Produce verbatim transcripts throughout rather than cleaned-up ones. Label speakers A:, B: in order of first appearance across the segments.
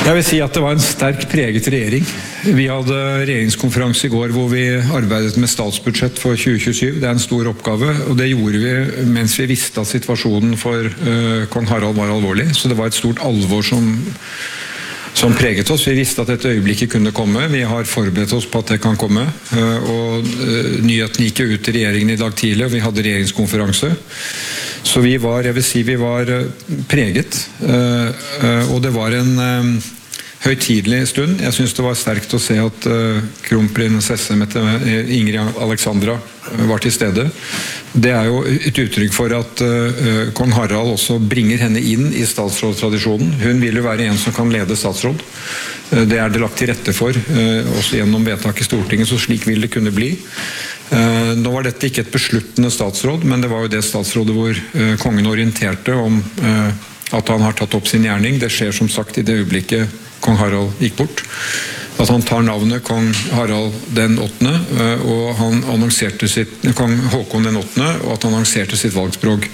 A: Jeg vil si at det var en sterkt preget regjering. Vi hadde regjeringskonferanse i går hvor vi arbeidet med statsbudsjett for tjue tjuesyv. Det er en stor oppgave, og det gjorde vi mens vi visste at situasjonen for uh, kong Harald var alvorlig. Så det var et stort alvor som, som preget oss. Vi visste at dette øyeblikket kunne komme. Vi har forberedt oss på at det kan komme. Uh, og uh, nyheten gikk ut til regjeringen i dag tidlig, og vi hadde regjeringskonferanse. Så vi var, jeg vil si, vi var preget, og det var en høytidelig stund. Jeg synes det var sterkt å se at kronprinsesse Ingrid Alexandra var til stede. Det er jo et uttrykk for at kong Harald også bringer henne inn i statsrådstradisjonen. Hun vil jo være en som kan lede statsråd. Det er det lagt til rette for, også gjennom vedtak i Stortinget, så slik vil det kunne bli. Nå var dette ikke et besluttende statsråd, men det var jo det statsrådet hvor kongen orienterte om at han har tatt opp sin gjerning. Det skjer som sagt i det øyeblikket kong Harald gikk bort. At han tar navnet kong Harald den åttende, og han annonserte sitt, kong Håkon den åttende, og at han annonserte sitt valgspråk.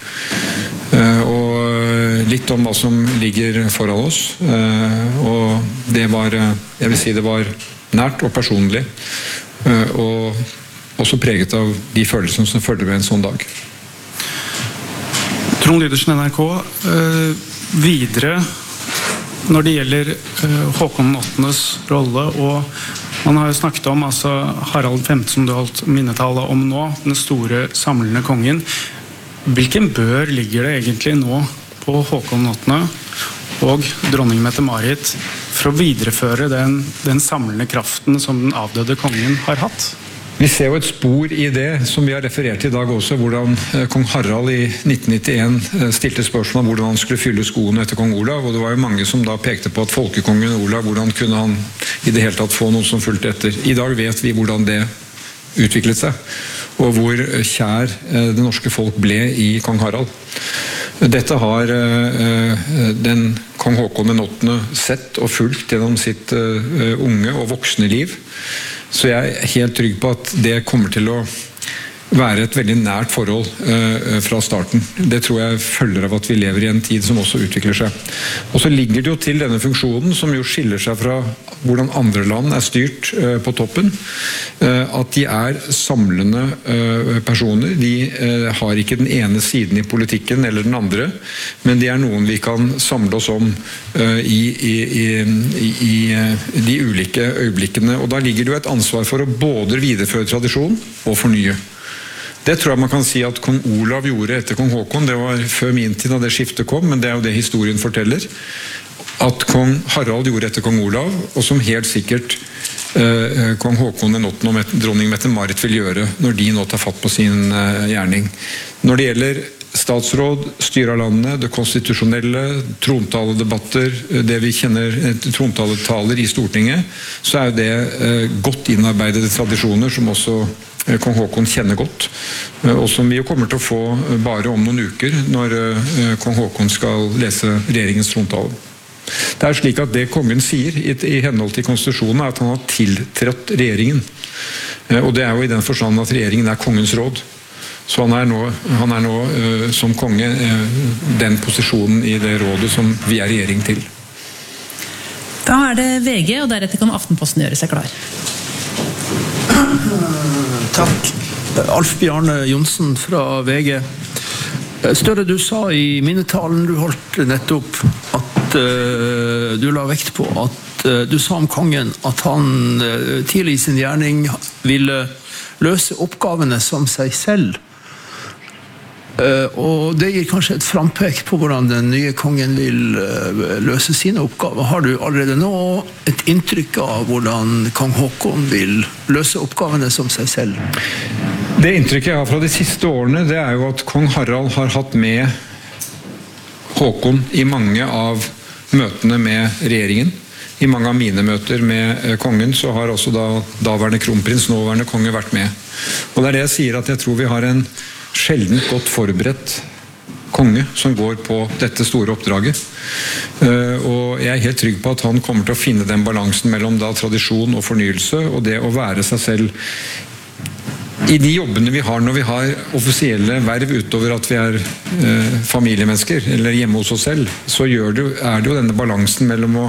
A: Og litt om hva som ligger foran oss, og det var, jeg vil si det var nært og personlig, og også preget av de følelsene som følger med en sånn dag.
B: Trond Lydersen, N R K. Eh, videre, når det gjelder eh, Håkon den åttendes rolle, og man har jo snakket om altså, Harald den femte som du har holdt minnetale om nå, den store samlende kongen. Hvilken bør ligger det egentlig nå på Håkon den åttende og dronning Mette-Marit for å videreføre den, den samlende kraften som den avdøde kongen har hatt?
A: Vi ser jo et spor i det som vi har referert i dag også, hvordan kong Harald i nitten nittien stilte spørsmål om hvordan han skulle fylle skoene etter kong Olav, og det var jo mange som da pekte på at folkekongen Olav, hvordan kunne han i det hele tatt få noen som fulgte etter. I dag vet vi hvordan det utviklet seg, og hvor kjær det norske folk ble i kong Harald. Dette har den kong Håkon den åttende sett og fulgt gjennom sitt unge og voksne liv. Så jeg er helt trygg på at det kommer til å være et veldig nært forhold uh, fra starten. Det tror jeg følger av at vi lever i en tid som også utvikler seg. Og så ligger det jo til denne funksjonen som jo skiller seg fra hvordan andre land er styrt uh, på toppen, uh, at de er samlende uh, personer. De uh, har ikke den ene siden i politikken eller den andre, men de er noen vi kan samle oss om uh, i, i, i, i uh, de ulike øyeblikkene. Og da ligger det jo et ansvar for å både videreføre tradisjon og fornye. Det tror jeg man kan si at kong Olav gjorde etter kong Håkon. Det var før min tid da det skiftet kom, men det er jo det historien forteller. At kong Harald gjorde etter kong Olav, og som helt sikkert eh, kong Håkon den åttende og dronning Mette-Marit vil gjøre når de nå tar fatt på sin eh, gjerning. Når det gjelder statsråd, styre av landet, det konstitusjonelle, trontaledebatter, det vi kjenner trontaletaler i Stortinget, så er jo det eh, godt innarbeidede tradisjoner som også kong Håkon kjenner godt, og som vi jo kommer til å få bare om noen uker når kong Håkon skal lese regjeringens trontale. Det er slik at det kongen sier i, i henhold til konstitusjonen er at han har tiltrådt regjeringen, og det er jo i den forstand at regjeringen er kongens råd. Så han er nå, han er nå uh, som konge uh, den posisjonen i det rådet som vi er regjering til.
C: Da er det V G, og deretter kan Aftenposten gjøre seg klar.
D: Takk. Alf Bjarne Johnsen fra V G. Støre, du sa i minnetalen du holdt nettopp at uh, du la vekt på at uh, du sa om kongen at han uh, tidlig i sin gjerning ville løse oppgavene som seg selv. Uh, og det gir kanskje et frampek på hvordan den nye kongen vil uh, løse sine oppgaver. Har du allerede nå et inntrykk av hvordan kong Håkon vil løse oppgavene som seg selv?
A: Det inntrykket jeg har fra de siste årene, det er jo at kong Harald har hatt med Håkon i mange av møtene med regjeringen. I mange av mine møter med kongen så har også da daværende kronprins, nåværende konge vært med. Og det er det jeg sier, at jeg tror vi har en sjelden godt forberedt konge som går på dette store oppdraget. Og jeg er helt trygg på at han kommer til å finne den balansen mellom da tradisjon og fornyelse, og det å være seg selv i de jobbene vi har når vi har offisielle verv utover at vi er eh, familiemennesker eller hjemme hos oss selv, så gjør det, er det jo denne balansen mellom å